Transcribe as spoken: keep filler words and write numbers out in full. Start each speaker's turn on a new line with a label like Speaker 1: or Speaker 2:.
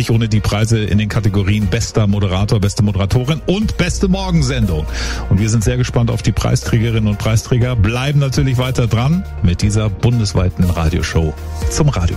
Speaker 1: nicht ohne die Preise in den Kategorien bester Moderator, beste Moderatorin und beste Morgensendung. Und wir sind sehr gespannt auf die Preisträgerinnen und Preisträger, bleiben natürlich weiter dran mit dieser bundesweiten Radioshow zum Radio.